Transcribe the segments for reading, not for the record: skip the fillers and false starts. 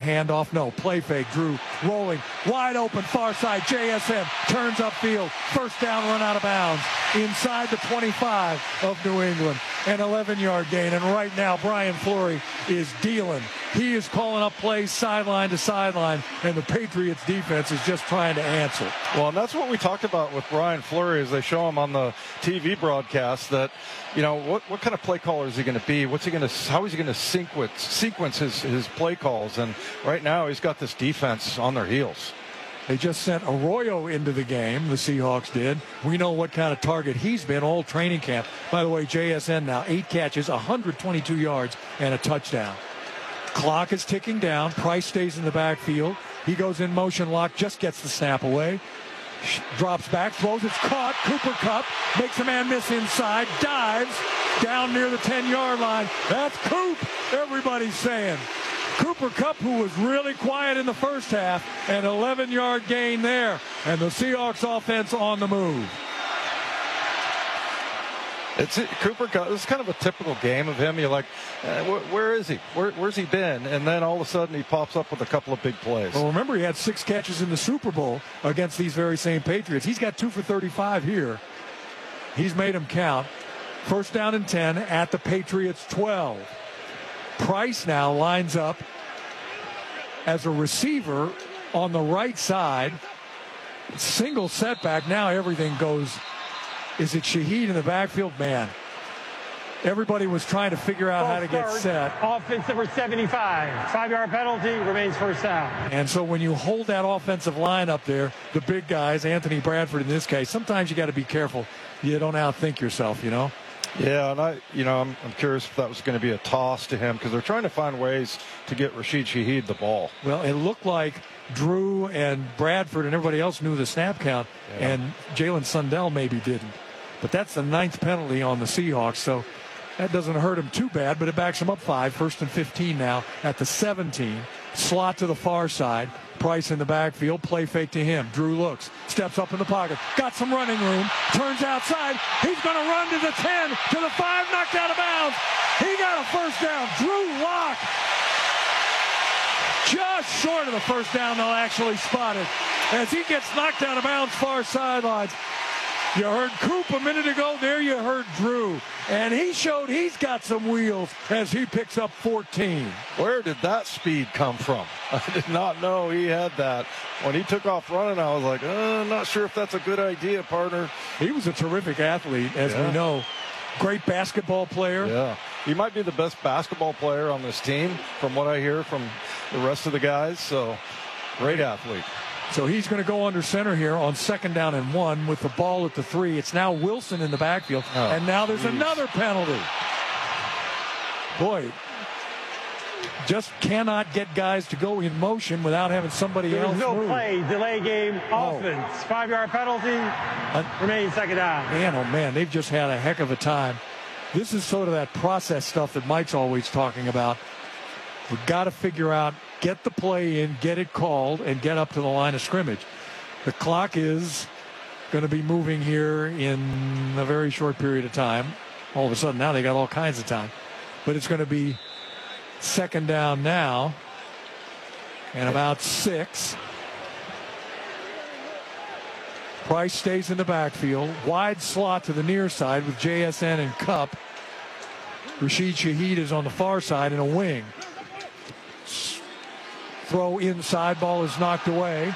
handoff, no. Play fake, Drew rolling, wide open, far side, JSN turns upfield, first down, run out of bounds, inside the 25 of New England, an 11-yard gain. And right now, Brian Fleury is dealing. He is calling up plays sideline to sideline, and the Patriots defense is just trying to answer. Well, and that's what we talked about with Brian Fleury as they show him on the TV broadcast, that, you know, what kind of play caller is he going to be? How is he going to sequence his play calls? And right now he's got this defense on their heels. They just sent Arroyo into the game, the Seahawks did. We know what kind of target he's been all training camp. By the way, JSN now 8 catches, 122 yards, and a touchdown. Clock is ticking down. Price stays in the backfield. He goes in motion lock, just gets the snap away. Drops back, throws, it's caught. Cooper Kupp makes a man miss inside, dives down near the 10-yard line. That's Coop, everybody's saying. Cooper Kupp, who was really quiet in the first half, an 11-yard gain there. And the Seahawks offense on the move. Cooper Kupp, it's kind of a typical game of him. You're like, where is he? Where's he been? And then all of a sudden he pops up with a couple of big plays. Well, remember, he had 6 catches in the Super Bowl against these very same Patriots. He's got 2 for 35 here. He's made them count. First down and 10 at the Patriots 12. Price now lines up as a receiver on the right side. Single setback. Now everything goes. Is it Shaheed in the backfield? Man, everybody was trying to figure out how to get set. Offense number 75. 5-yard penalty, remains first down. And so when you hold that offensive line up there, the big guys, Anthony Bradford in this case, sometimes you got to be careful. You don't outthink yourself, you know. Yeah, and I'm curious if that was going to be a toss to him, because they're trying to find ways to get Rashid Shaheed the ball. Well, it looked like Drew and Bradford and everybody else knew the snap count, and Jalen Sundell maybe didn't. But that's the 9th penalty on the Seahawks, so that doesn't hurt him too bad, but it backs him up 5. First and 15 now at the 17. Slot to the far side. Price in the backfield. Play fake to him. Drew looks. Steps up in the pocket. Got some running room. Turns outside. He's going to run to the 10. To the 5. Knocked out of bounds. He got a first down. Drew Lock. Just short of the first down, they'll actually spot it. As he gets knocked out of bounds far sidelines. You heard Coop a minute ago. There you heard Drew. And he showed he's got some wheels as he picks up 14. Where did that speed come from? I did not know he had that. When he took off running, I was like, I'm not sure if that's a good idea, partner. He was a terrific athlete, as we know. Great basketball player. Yeah. He might be the best basketball player on this team, from what I hear from the rest of the guys. So, great athlete. So he's going to go under center here on 2nd down and 1 with the ball at the 3. It's now Wilson in the backfield. And now there's another penalty. Boy, just cannot get guys to go in motion without having somebody else move. There's no play, delay game, offense. 5-yard penalty, remains 2nd down. Man, oh man, they've just had a heck of a time. This is sort of that process stuff that Mike's always talking about. We've got to figure out, get the play in, get it called, and get up to the line of scrimmage. The clock is going to be moving here in a very short period of time. All of a sudden now they got all kinds of time. But it's going to be 2nd down now and about 6. Price stays in the backfield. Wide slot to the near side with JSN and Kupp. Rashid Shaheed is on the far side in a wing. Throw inside, ball is knocked away.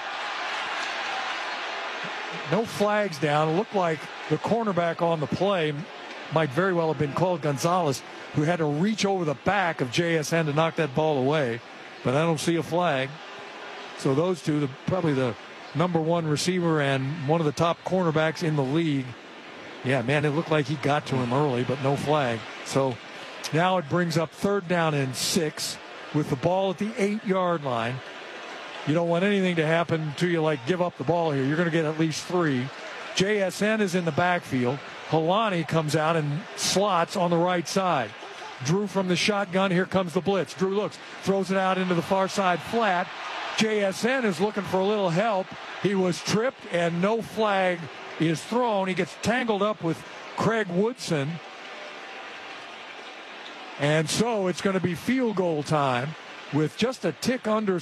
No flags down. It looked like the cornerback on the play might very well have been called Gonzalez, who had to reach over the back of JSN to knock that ball away. But I don't see a flag. So those two, probably the number 1 receiver and one of the top cornerbacks in the league. Yeah, man, it looked like he got to him early, but no flag. So now it brings up 3rd down and 6. With the ball at the 8-yard line. You don't want anything to happen to you like give up the ball here. You're going to get at least 3. JSN is in the backfield. Helani comes out and slots on the right side. Drew from the shotgun. Here comes the blitz. Drew looks, throws it out into the far side flat. JSN is looking for a little help. He was tripped and no flag is thrown. He gets tangled up with Craig Woodson. And so it's going to be field goal time with just a tick under